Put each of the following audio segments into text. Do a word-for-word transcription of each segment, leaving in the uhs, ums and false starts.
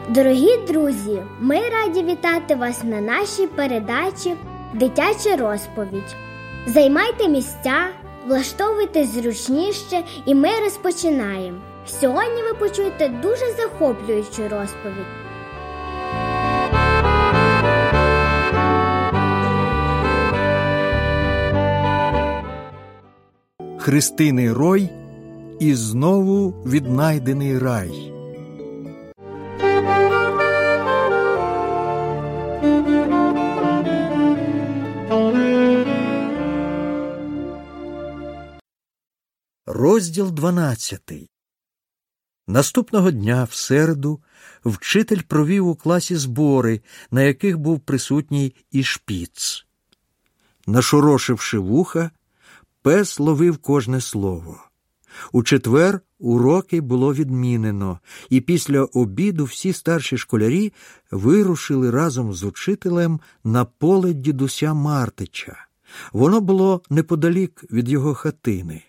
Дорогі друзі, ми раді вітати вас на нашій передачі «Дитяча розповідь». Займайте місця, влаштовуйтесь зручніше, і ми розпочинаємо. Сьогодні ви почуєте дуже захоплюючу розповідь. Христиний Рой і знову віднайдений рай. Розділ дванадцятий. Наступного дня, в середу, вчитель провів у класі збори, на яких був присутній і Шпіц. Нашорошивши вуха, пес ловив кожне слово. У четвер уроки було відмінено, і після обіду всі старші школярі вирушили разом з учителем на поле дідуся Мартича. Воно було неподалік від його хатини.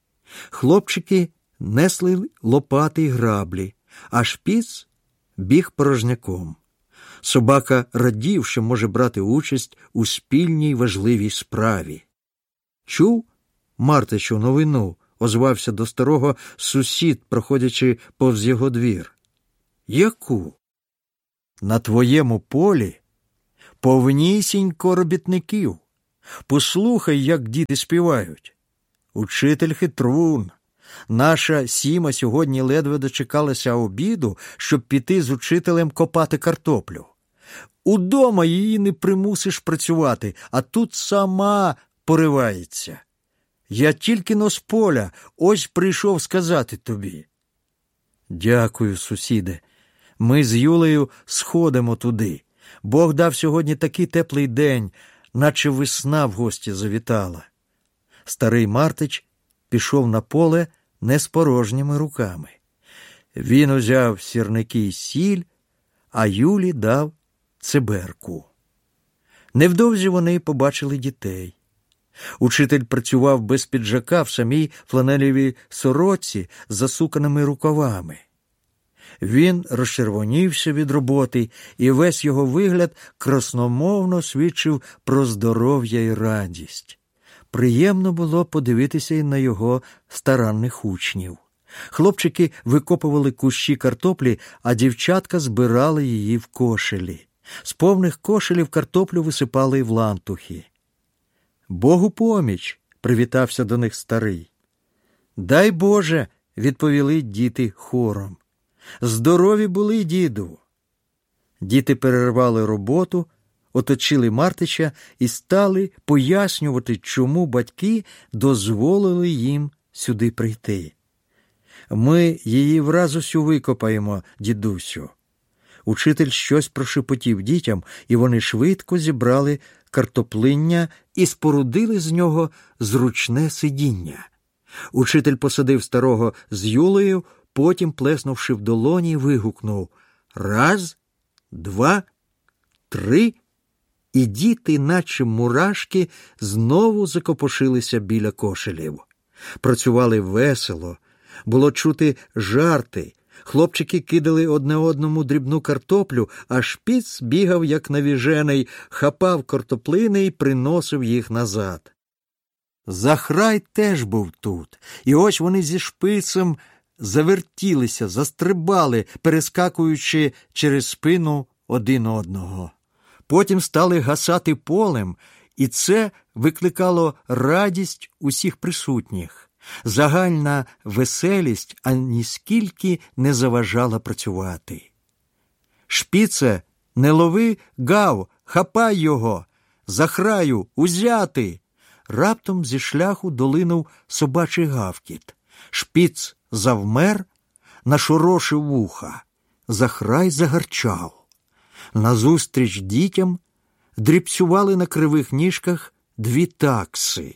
Хлопчики несли лопати й граблі, а Шпіц біг порожняком. Собака радів, що може брати участь у спільній важливій справі. «Чув, Мартичу, новину?» – озвався до старого сусід, проходячи повз його двір. «Яку?» «На твоєму полі повнісінько робітників. Послухай, як діти співають. Учитель хитрун. Наша Сіма сьогодні ледве дочекалася обіду, щоб піти з учителем копати картоплю. Удома її не примусиш працювати, а тут сама поривається. Я тільки-но з поля, ось прийшов сказати тобі». «Дякую, сусіде. Ми з Юлею сходимо туди. Бог дав сьогодні такий теплий день, наче весна в гості завітала». Старий Мартич пішов на поле не з порожніми руками. Він узяв сірники й сіль, а Юлі дав циберку. Невдовзі вони побачили дітей. Учитель працював без піджака в самій фланелевій сорочці з засуканими рукавами. Він розчервонівся від роботи, і весь його вигляд красномовно свідчив про здоров'я й радість. Приємно було подивитися й на його старанних учнів. Хлопчики викопували кущі картоплі, а дівчатка збирали її в кошелі. З повних кошелів картоплю висипали в лантухи. «Богу поміч!» – привітався до них старий. «Дай Боже!» – відповіли діти хором. «Здорові були, діду!» Діти перервали роботу, оточили Мартича і стали пояснювати, чому батьки дозволили їм сюди прийти. «Ми її враз усю викопаємо, дідусю». Учитель щось прошепотів дітям, і вони швидко зібрали картоплиння і спорудили з нього зручне сидіння. Учитель посадив старого з Юлею, потім, плеснувши в долоні, вигукнув «Раз, два, три», і діти, наче мурашки, знову закопошилися біля кошелів. Працювали весело, було чути жарти. Хлопчики кидали одне одному дрібну картоплю, а Шпіц бігав, як навіжений, хапав картоплини і приносив їх назад. Захрай теж був тут, і ось вони зі Шпицем завертілися, застрибали, перескакуючи через спину один одного. Потім стали гасати полем, і це викликало радість усіх присутніх. Загальна веселість аніскільки не заважала працювати. «Шпіце, не лови гав, хапай його! Захраю, узяти!» Раптом зі шляху долинув собачий гавкіт. Шпіц завмер, нашорошив вуха. Захрай загарчав. Назустріч дітям дрібцювали на кривих ніжках дві такси.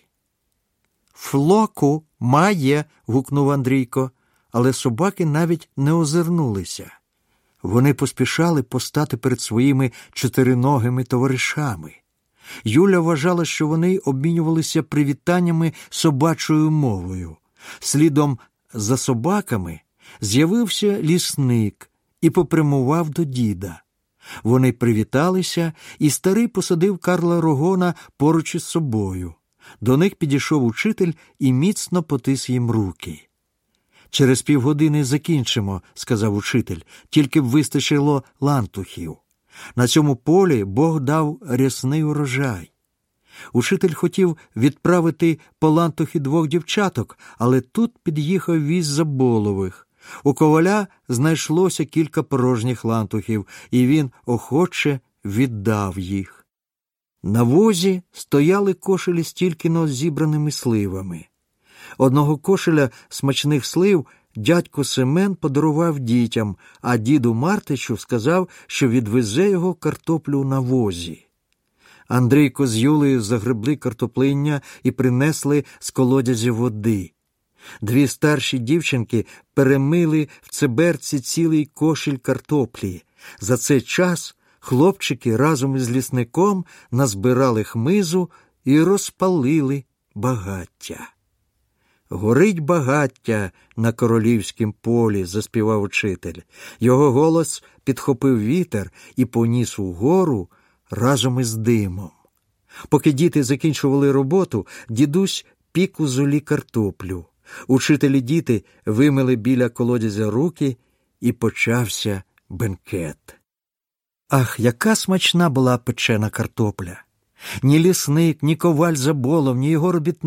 «Флоку має!» – гукнув Андрійко, але собаки навіть не озирнулися. Вони поспішали постати перед своїми чотириногими товаришами. Юля вважала, що вони обмінювалися привітаннями собачою мовою. Слідом за собаками з'явився лісник і попрямував до діда. Вони привіталися, і старий посадив Карла Рогона поруч із собою. До них підійшов учитель і міцно потис їм руки. «Через півгодини закінчимо», – сказав учитель, – «тільки б вистачило лантухів. На цьому полі Бог дав рясний урожай». Учитель хотів відправити по лантухи двох дівчаток, але тут під'їхав віз Заболових. У коваля знайшлося кілька порожніх лантухів, і він охоче віддав їх. На возі стояли кошелі з тільки-но зібраними сливами. Одного кошеля смачних слив дядько Семен подарував дітям, а діду Мартичу сказав, що відвезе його картоплю на возі. Андрійко з Юлею загребли картоплиння і принесли з колодязі води. Дві старші дівчинки перемили в циберці цілий кошель картоплі. За цей час хлопчики разом із лісником назбирали хмизу і розпалили багаття. «Горить багаття на королівськім полі», – заспівав учитель. Його голос підхопив вітер і поніс угору разом із димом. Поки діти закінчували роботу, дідусь пік у золі картоплю. Учитель і діти вимили біля колодязя руки, і почався бенкет. Ах, яка смачна була печена картопля! Ні лісник, ні коваль Заболов, ні його робітники